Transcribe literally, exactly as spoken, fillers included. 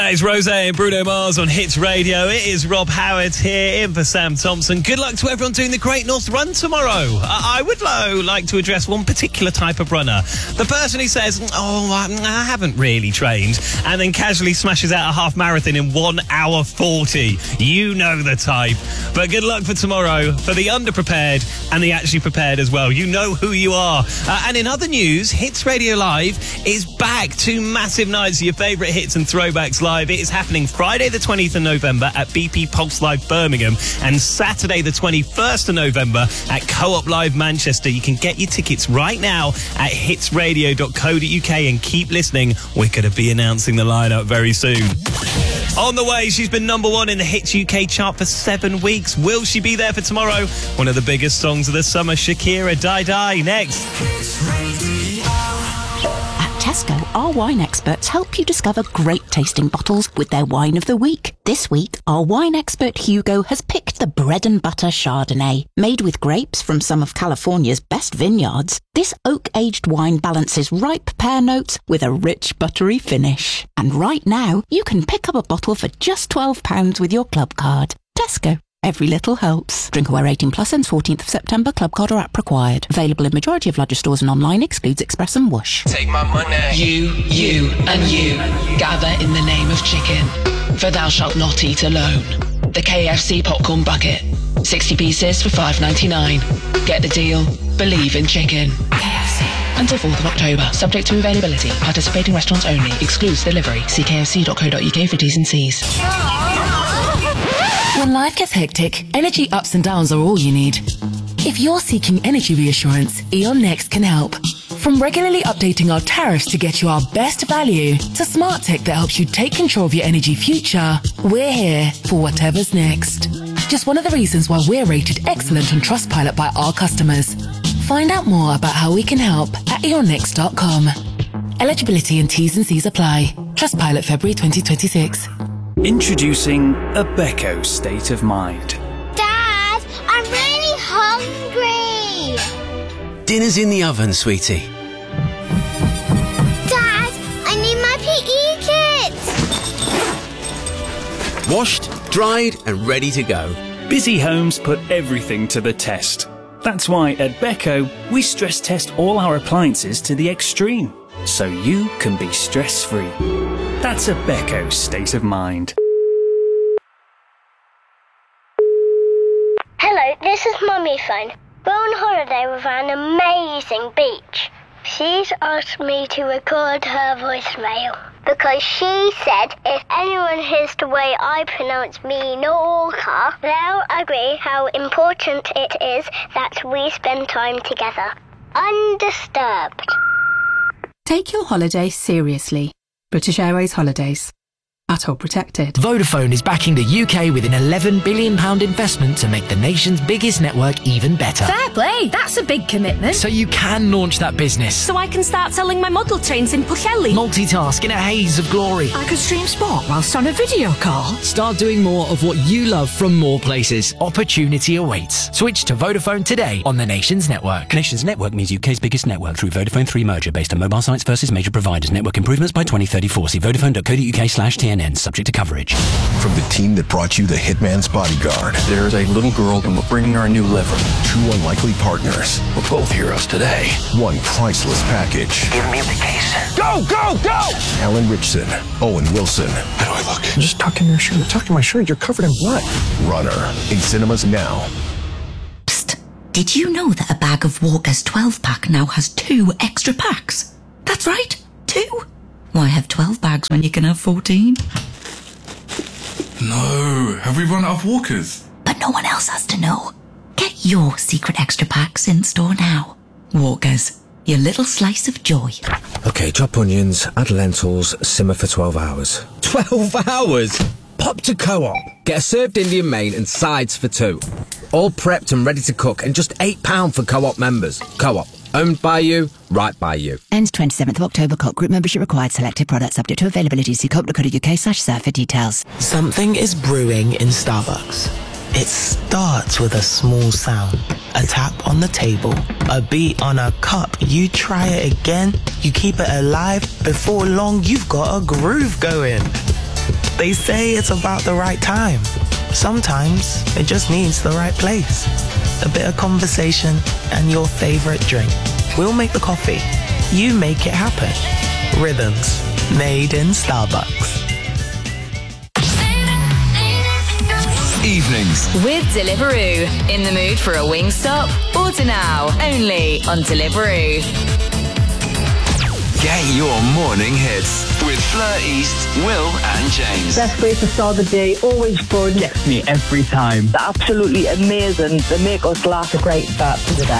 It's Rose and Bruno Mars on Hits Radio. It is Rob Howard here in for Sam Thompson. Good luck to everyone doing the Great North Run tomorrow. I, I would though like to address one particular type of runner. The person who says, oh, I, I haven't really trained, and then casually smashes out a half marathon in one hour forty. You know the type. But good luck for tomorrow for the underprepared and the actually prepared as well. You know who you are. Uh, and in other news, Hits Radio Live is back. Two massive nights of your favourite hits and throwbacks live. It is happening Friday the twentieth of November at B P Pulse Live Birmingham and Saturday the twenty-first of November at Co-op Live Manchester. You can get your tickets right now at hits radio dot co dot uk and keep listening. We're going to be announcing the lineup very soon. On the way, she's been number one in the Hits U K chart for seven weeks. Will she be there for tomorrow? One of the biggest songs of the summer, Shakira, Die Die, next. Tesco, our wine experts help you discover great tasting bottles with their wine of the week. This week, our wine expert Hugo has picked the bread and butter Chardonnay. Made with grapes from some of California's best vineyards, this oak-aged wine balances ripe pear notes with a rich buttery finish. And right now, you can pick up a bottle for just twelve pounds with your club card. Tesco. Every little helps. Drink aware eighteen plus ends fourteenth of September. Club card or app required. Available in majority of larger stores and online. Excludes Express and Whoosh. Take my money. You, you, and you gather in the name of chicken. For thou shalt not eat alone. The K F C popcorn bucket. sixty pieces for five ninety-nine. Get the deal. Believe in chicken. K F C. Until fourth of October. Subject to availability. Participating restaurants only. Excludes delivery. See k f c dot co dot u k for T's and C's. When life gets hectic, energy ups and downs are all you need. If you're seeking energy reassurance, E.ON Next can help. From regularly updating our tariffs to get you our best value, to smart tech that helps you take control of your energy future, we're here for whatever's next. Just one of the reasons why we're rated excellent on Trustpilot by our customers. Find out more about how we can help at e on next dot com. Eligibility and T's and C's apply. Trustpilot February twenty twenty-six. Introducing a Beko State of Mind. Dad, I'm really hungry. Dinner's in the oven, sweetie. Dad, I need my P E kit. Washed, dried and ready to go. Busy homes put everything to the test. That's why at Beko, we stress test all our appliances to the extreme, so you can be stress-free. That's a Beko State of Mind. Hello, this is Mummy phone. We're on holiday with an amazing beach. She's asked me to record her voicemail because she said if anyone hears the way I pronounce Menorca, they'll agree how important it is that we spend time together. Undisturbed. Take your holiday seriously. British Airways Holidays. Atoll protected. Vodafone is backing the U K with an eleven billion pounds investment to make the nation's biggest network even better. Fair play, that's a big commitment. So you can launch that business. So I can start selling my model trains in Pwllheli. Multitask in a haze of glory. I could stream sport whilst on a video call. Start doing more of what you love from more places. Opportunity awaits. Switch to Vodafone today on the Nation's network. Nation's network means U K's biggest network through Vodafone three merger based on mobile sites versus major providers. Network improvements by twenty thirty-four. See vodafone dot co dot uk slash T N N. Subject to coverage. From the team that brought you The Hitman's Bodyguard. There's a little girl and we're bringing her a new liver. Two unlikely partners. We're both heroes today. One priceless package. Give me the case. Go, go, go! Alan Richson, Owen Wilson. How do I look? Just tuck in your shirt. Tuck in my shirt. You're covered in blood. Runner. In cinemas now. Psst. Did you know that a bag of Walker's twelve pack now has two extra packs? That's right. Two. Why have twelve bags when you can have fourteen? No, have we run out of Walkers? But no one else has to know. Get your secret extra packs in store now. Walkers, your little slice of joy. Okay, chop onions, add lentils, simmer for twelve hours. twelve hours? Pop to Co-op. Get a served Indian main and sides for two. All prepped and ready to cook and just eight pounds for Co-op members. Co-op. Owned by you, right by you. Ends twenty-seventh of October. Co-op group membership required. Selected products subject to availability. See co op dot co dot uk slash serve for details. Something is brewing in Starbucks. It starts with a small sound. A tap on the table. A beat on a cup. You try it again. You keep it alive. Before long, you've got a groove going. They say it's about the right time. Sometimes it just needs the right place. A bit of conversation and your favorite drink. We'll make the coffee. You make it happen. Rhythms, made in Starbucks. Evenings with Deliveroo. In the mood for a wing stop? Order now, only on Deliveroo. Get your morning hits with Fleur East, Will and James. Best way to start the day, always fun. Gets me every time. They're absolutely amazing. They make us laugh. A great start to the day.